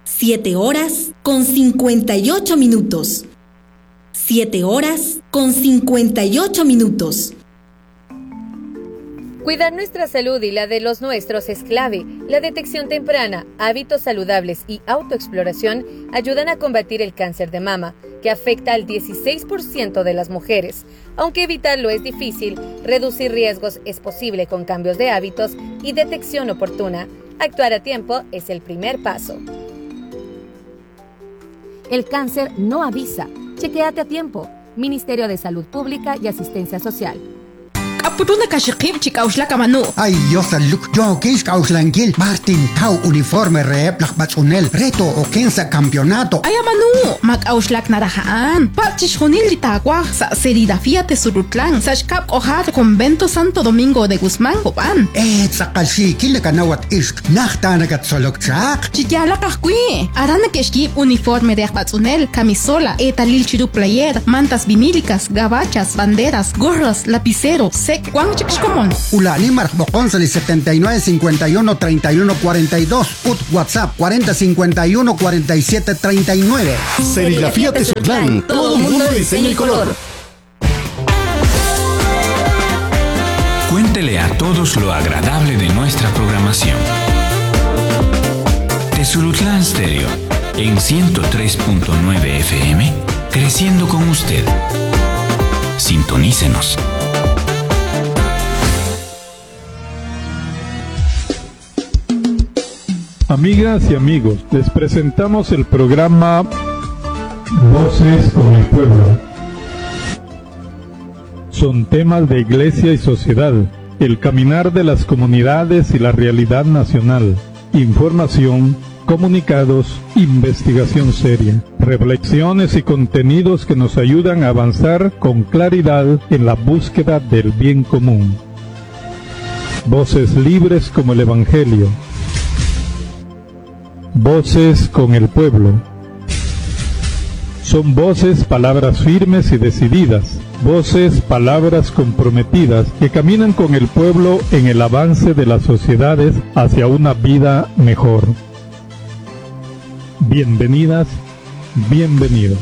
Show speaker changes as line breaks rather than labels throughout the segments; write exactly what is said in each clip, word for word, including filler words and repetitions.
siete horas con cincuenta y ocho minutos. siete horas con cincuenta y ocho minutos.
Cuidar nuestra salud y la de los nuestros es clave. La detección temprana, hábitos saludables y autoexploración ayudan a combatir el cáncer de mama, que afecta al dieciséis por ciento de las mujeres. Aunque evitarlo es difícil, reducir riesgos es posible con cambios de hábitos y detección oportuna. Actuar a tiempo es el primer paso. El cáncer no avisa. Chequéate a tiempo. Ministerio de Salud Pública y Asistencia Social.
Apuruna kashikib chikaushla kamanu.
Ay, yo saluk, yo kis kauslangil. Martin Tau uniforme rep lakbatsunel. Reto o kensa campeonato.
Ay, amanu. Mak auslak narahaan. Pachish hunil litagua. Sa serida fiate surutlan. Sashkap ojar convento Santo Domingo de Guzmán, Copan.
Eh, sakalshi, kile kanawat isk. Nachtanagat solok chak.
Chikyala kakwi. Arana keshkib uniforme de akbatsunel. Camisola, etalil chiru player. Mantas vinílicas, gabachas, banderas, gorros, lapiceros. Sec, Juan Chixcomón.
Ulani Marcboconsali setenta y nueve cincuenta y uno treinta y uno cuarenta y dos. Ut WhatsApp cuarenta cincuenta y uno cuarenta y siete treinta y nueve.
Serigrafía Tezutlán. Todo mundo diseña el color.
Cuéntele a todos lo agradable de nuestra programación. Tezutlán Stereo en ciento tres punto nueve F M, creciendo con usted. Sintonícenos.
Amigas y amigos, les presentamos el programa Voces con el Pueblo. Son temas de iglesia y sociedad, el caminar de las comunidades y la realidad nacional, información, comunicados, investigación seria, reflexiones y contenidos que nos ayudan a avanzar con claridad en la búsqueda del bien común. Voces libres como el Evangelio. Voces con el pueblo. Son voces, palabras firmes y decididas, voces, palabras comprometidas que caminan con el pueblo en el avance de las sociedades hacia una vida mejor. Bienvenidas, bienvenidos.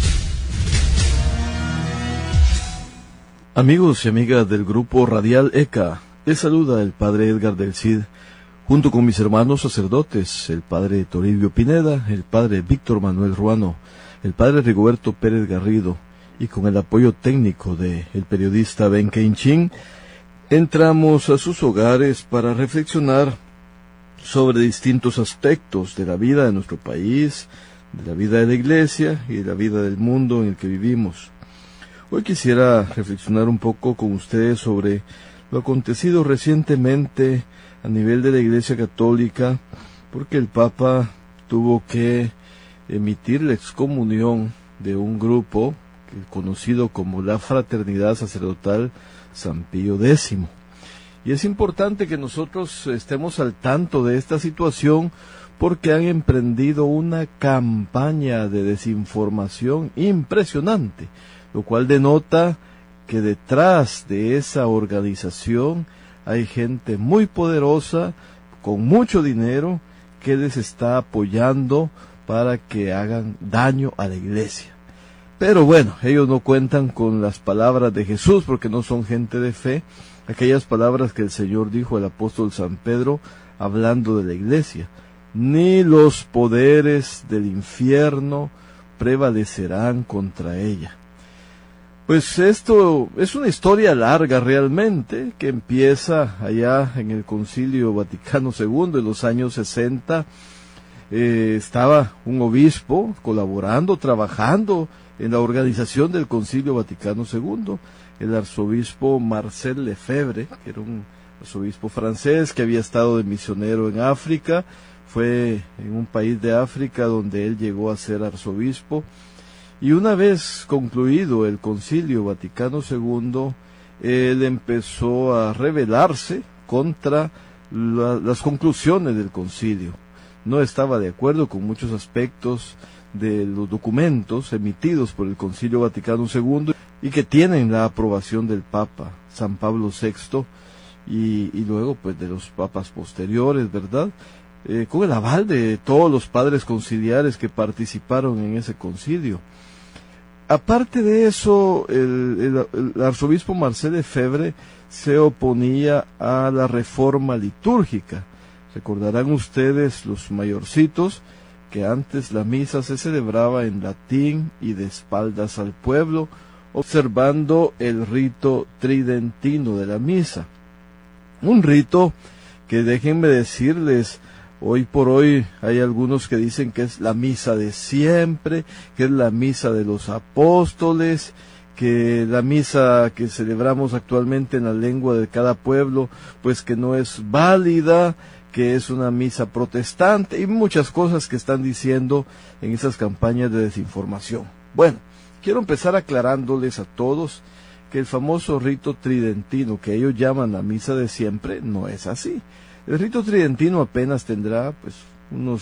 Amigos y amigas del grupo Radial E C A, les saluda el Padre Edgar del Cid, junto con mis hermanos sacerdotes, el Padre Toribio Pineda, el Padre Víctor Manuel Ruano, el Padre Rigoberto Pérez Garrido, y con el apoyo técnico del periodista Ben Keinchin, entramos a sus hogares para reflexionar sobre distintos aspectos de la vida de nuestro país, de la vida de la Iglesia y de la vida del mundo en el que vivimos. Hoy quisiera reflexionar un poco con ustedes sobre lo acontecido recientemente a nivel de la Iglesia Católica, porque el Papa tuvo que emitir la excomunión de un grupo conocido como la Fraternidad Sacerdotal San Pío X. Y es importante que nosotros estemos al tanto de esta situación porque han emprendido una campaña de desinformación impresionante, lo cual denota que detrás de esa organización hay gente muy poderosa, con mucho dinero, que les está apoyando para que hagan daño a la Iglesia. Pero bueno, ellos no cuentan con las palabras de Jesús porque no son gente de fe, aquellas palabras que el Señor dijo al apóstol San Pedro hablando de la Iglesia. Ni los poderes del infierno prevalecerán contra ella. Pues esto es una historia larga realmente, que empieza allá en el Concilio Vaticano segundo, en los años sesenta. Eh, estaba un obispo colaborando, trabajando en la organización del Concilio Vaticano segundo, el arzobispo Marcel Lefebvre, que era un arzobispo francés que había estado de misionero en África. Fue en un país de África donde él llegó a ser arzobispo. Y una vez concluido el Concilio Vaticano segundo, él empezó a rebelarse contra la, las conclusiones del concilio. No estaba de acuerdo con muchos aspectos de los documentos emitidos por el Concilio Vaticano segundo y que tienen la aprobación del Papa San Pablo sexto y, y luego pues de los papas posteriores, ¿verdad? eh, con el aval de todos los padres conciliares que participaron en ese concilio. Aparte de eso, el, el, el arzobispo Marcel Lefebvre se oponía a la reforma litúrgica. Recordarán ustedes, los mayorcitos, que antes la misa se celebraba en latín y de espaldas al pueblo, observando el rito tridentino de la misa. Un rito que, déjenme decirles, hoy por hoy hay algunos que dicen que es la misa de siempre, que es la misa de los apóstoles, que la misa que celebramos actualmente en la lengua de cada pueblo, pues que no es válida, que es una misa protestante, y muchas cosas que están diciendo en esas campañas de desinformación. Bueno, quiero empezar aclarándoles a todos que el famoso rito tridentino, que ellos llaman la misa de siempre, no es así. El rito tridentino apenas tendrá pues unos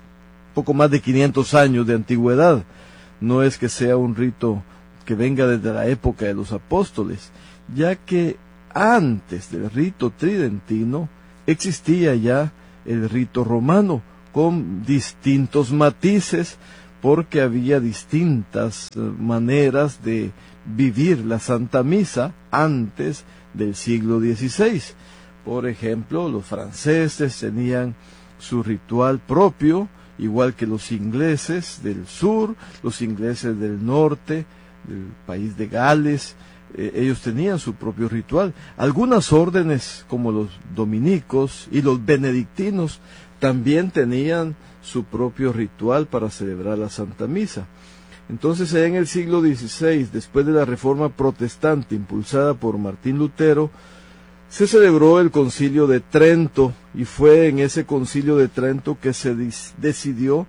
poco más de quinientos años de antigüedad. No es que sea un rito que venga desde la época de los apóstoles, ya que antes del rito tridentino existía ya el rito romano, con distintos matices, porque había distintas maneras de vivir la Santa Misa antes del siglo dieciséis. Por ejemplo, los franceses tenían su ritual propio, igual que los ingleses del sur, los ingleses del norte, del país de Gales, eh, ellos tenían su propio ritual. Algunas órdenes, como los dominicos y los benedictinos, también tenían su propio ritual para celebrar la Santa Misa. Entonces, en el siglo dieciséis, después de la Reforma Protestante impulsada por Martín Lutero, se celebró el Concilio de Trento, y fue en ese Concilio de Trento que se decidió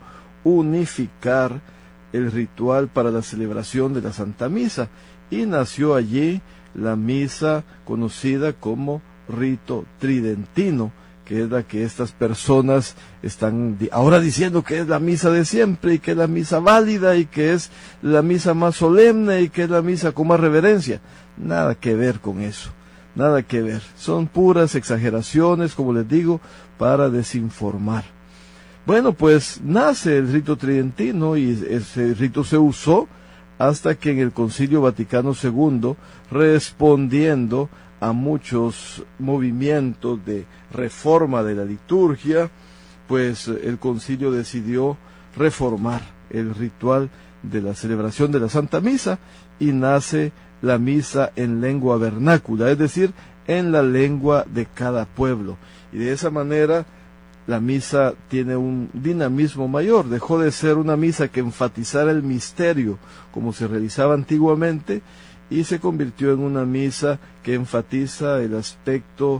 unificar el ritual para la celebración de la Santa Misa, y nació allí la misa conocida como rito tridentino, que es la que estas personas están ahora diciendo que es la misa de siempre, y que es la misa válida, y que es la misa más solemne, y que es la misa con más reverencia. Nada que ver con eso. Nada que ver, son puras exageraciones, como les digo, para desinformar. Bueno, pues nace el rito tridentino, y ese rito se usó hasta que en el Concilio Vaticano segundo, respondiendo a muchos movimientos de reforma de la liturgia, pues el concilio decidió reformar el ritual de la celebración de la Santa Misa, y nace la misa en lengua vernácula, es decir, en la lengua de cada pueblo. Y de esa manera la misa tiene un dinamismo mayor, dejó de ser una misa que enfatizara el misterio como se realizaba antiguamente, y se convirtió en una misa que enfatiza el aspecto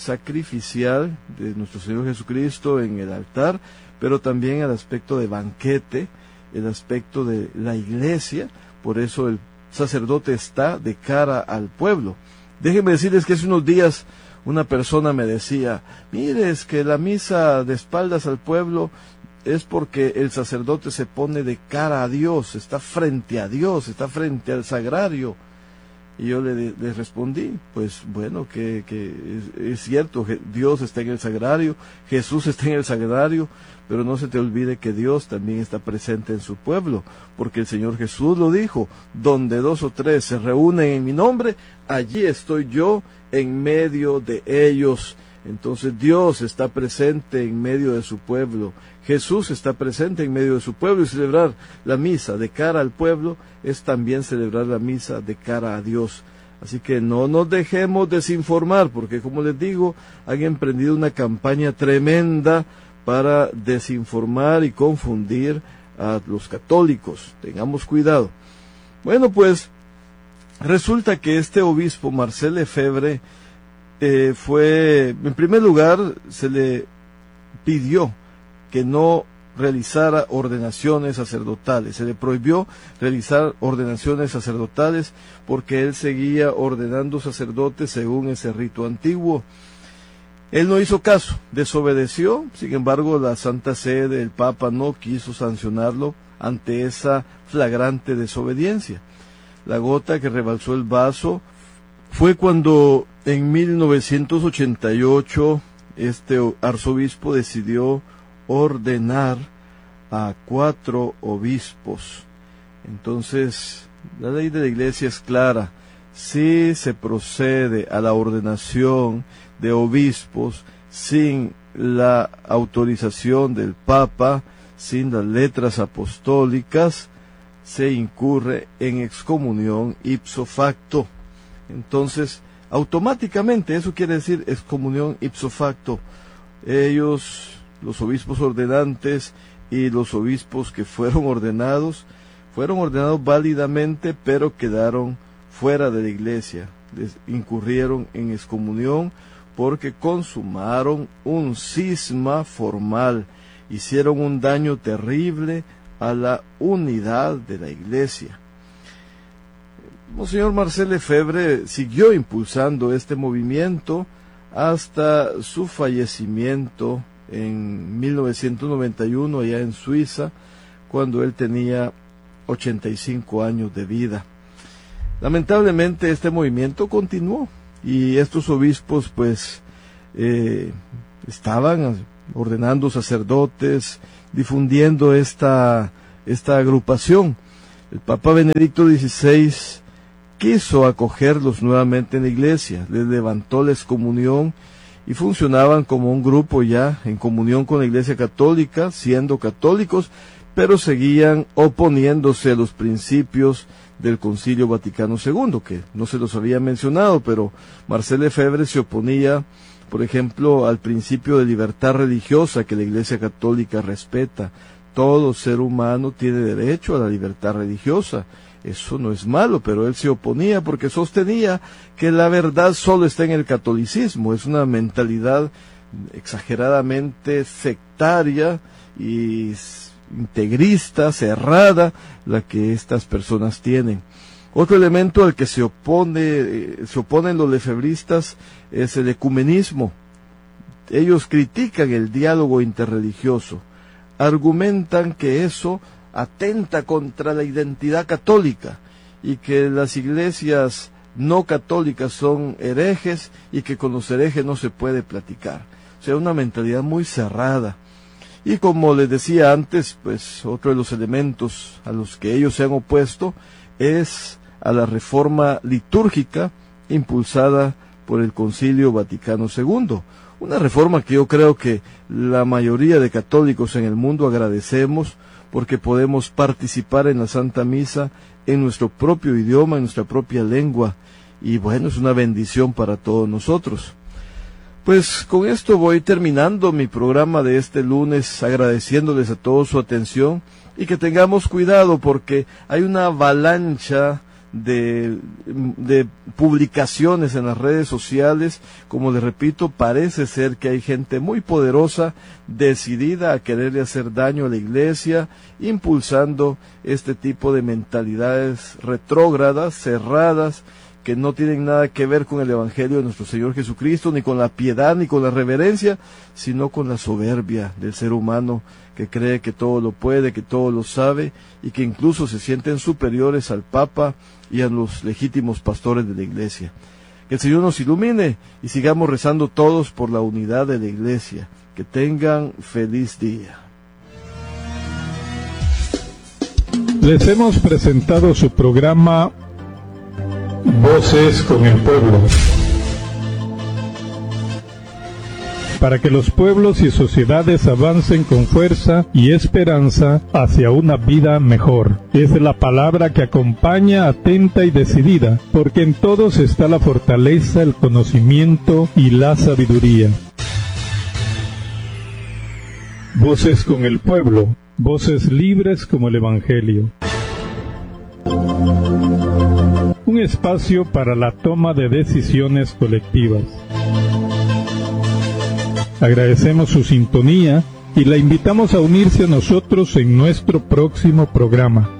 sacrificial de nuestro Señor Jesucristo en el altar, pero también el aspecto de banquete, el aspecto de la iglesia. Por eso el sacerdote está de cara al pueblo. Déjenme decirles que hace unos días una persona me decía, mire, es que la misa de espaldas al pueblo es porque el sacerdote se pone de cara a Dios, está frente a Dios, está frente al sagrario. Y yo le, le respondí, pues bueno, que, que es, es cierto, Dios está en el sagrario, Jesús está en el sagrario, pero no se te olvide que Dios también está presente en su pueblo, porque el Señor Jesús lo dijo, donde dos o tres se reúnen en mi nombre, allí estoy yo en medio de ellos. Entonces Dios está presente en medio de su pueblo, Jesús está presente en medio de su pueblo, y celebrar la misa de cara al pueblo es también celebrar la misa de cara a Dios. Así que no nos dejemos desinformar, porque como les digo, han emprendido una campaña tremenda para desinformar y confundir a los católicos. Tengamos cuidado. Bueno, pues resulta que este obispo Marcel Lefebvre eh, fue, en primer lugar, se le pidió que no realizara ordenaciones sacerdotales, se le prohibió realizar ordenaciones sacerdotales porque él seguía ordenando sacerdotes según ese rito antiguo. Él no hizo caso, desobedeció. Sin embargo, la Santa Sede, el Papa, no quiso sancionarlo ante esa flagrante desobediencia. La gota que rebalsó el vaso fue cuando en mil novecientos ochenta y ocho este arzobispo decidió ordenar a cuatro obispos. Entonces, la ley de la Iglesia es clara. Si se procede a la ordenación de obispos sin la autorización del Papa, sin las letras apostólicas, se incurre en excomunión ipso facto. Entonces, automáticamente, eso quiere decir excomunión ipso facto. Ellos, los obispos ordenantes y los obispos que fueron ordenados, fueron ordenados válidamente, pero quedaron fuera de la Iglesia. Les incurrieron en excomunión porque consumaron un cisma formal, hicieron un daño terrible a la unidad de la Iglesia. Monseñor Marcel Lefebvre siguió impulsando este movimiento hasta su fallecimiento en mil novecientos noventa y uno allá en Suiza, cuando él tenía ochenta y cinco años de vida. Lamentablemente este movimiento continuó y estos obispos pues eh, estaban ordenando sacerdotes, difundiendo esta, esta agrupación. El Papa Benedicto dieciséis quiso acogerlos nuevamente en la Iglesia, les levantó la excomunión y funcionaban como un grupo ya en comunión con la Iglesia Católica, siendo católicos, pero seguían oponiéndose a los principios del Concilio Vaticano segundo, que no se los había mencionado, pero Marcel Lefebvre se oponía, por ejemplo, al principio de libertad religiosa que la Iglesia Católica respeta. Todo ser humano tiene derecho a la libertad religiosa. Eso no es malo, pero él se oponía porque sostenía que la verdad solo está en el catolicismo. Es una mentalidad exageradamente sectaria y integrista, cerrada, la que estas personas tienen. Otro elemento al que se opone, eh, se oponen los lefebristas es el ecumenismo. Ellos critican el diálogo interreligioso, argumentan que eso atenta contra la identidad católica y que las iglesias no católicas son herejes y que con los herejes no se puede platicar. O sea, una mentalidad muy cerrada. Y como les decía antes, pues otro de los elementos a los que ellos se han opuesto es a la reforma litúrgica impulsada por el Concilio Vaticano segundo. Una reforma que yo creo que la mayoría de católicos en el mundo agradecemos porque podemos participar en la Santa Misa en nuestro propio idioma, en nuestra propia lengua. Y bueno, es una bendición para todos nosotros. Pues con esto voy terminando mi programa de este lunes, agradeciéndoles a todos su atención y que tengamos cuidado porque hay una avalancha de, de publicaciones en las redes sociales. Como les repito, parece ser que hay gente muy poderosa, decidida a quererle hacer daño a la Iglesia, impulsando este tipo de mentalidades retrógradas, cerradas, que no tienen nada que ver con el Evangelio de nuestro Señor Jesucristo, ni con la piedad, ni con la reverencia, sino con la soberbia del ser humano que cree que todo lo puede, que todo lo sabe, y que incluso se sienten superiores al Papa y a los legítimos pastores de la Iglesia. Que el Señor nos ilumine y sigamos rezando todos por la unidad de la Iglesia. Que tengan feliz día.
Les hemos presentado su programa Voces con el Pueblo, para que los pueblos y sociedades avancen con fuerza y esperanza hacia una vida mejor. Es la palabra que acompaña atenta y decidida, porque en todos está la fortaleza, el conocimiento y la sabiduría. Voces con el Pueblo, voces libres como el Evangelio. Un espacio para la toma de decisiones colectivas. Agradecemos su sintonía y la invitamos a unirse a nosotros en nuestro próximo programa.